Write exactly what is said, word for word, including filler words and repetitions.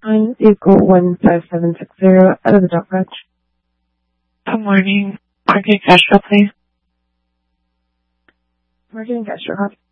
on vehicle one five seven six zero out of the dock garage. Good morning. Marketing Castro, please. Marketing Castro, huh?